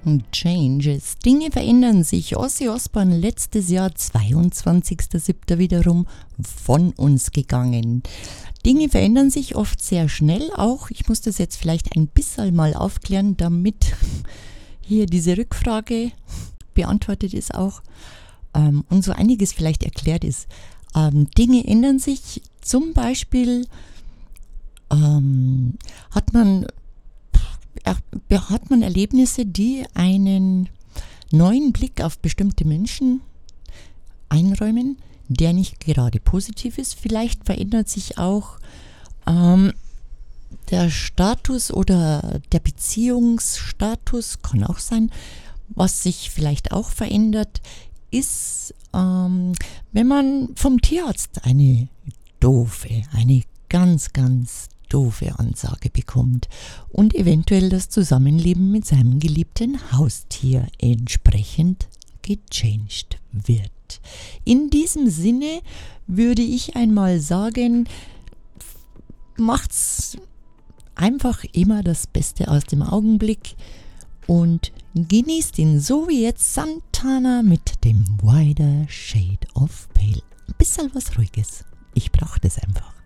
Changes. Dinge verändern sich. Ozzy Osbourne letztes Jahr, 22.07. wiederum von uns gegangen. Dinge verändern sich oft sehr schnell auch. Ich muss das jetzt vielleicht ein bisschen mal aufklären, damit hier diese Rückfrage beantwortet ist auch und so einiges vielleicht erklärt ist. Dinge ändern sich. Zum Beispiel hat man Erlebnisse, die einen neuen Blick auf bestimmte Menschen einräumen, der nicht gerade positiv ist. Vielleicht verändert sich auch der Status oder der Beziehungsstatus, kann auch sein. Was sich vielleicht auch verändert, ist, wenn man vom Tierarzt eine ganz, ganz doofe Ansage bekommt und eventuell das Zusammenleben mit seinem geliebten Haustier entsprechend gechanged wird. In diesem Sinne würde ich einmal sagen, macht's einfach immer das Beste aus dem Augenblick und genießt ihn, so wie jetzt Santana mit dem Wider Shade of Pale. Ein bisschen was Ruhiges. Ich brauche das einfach.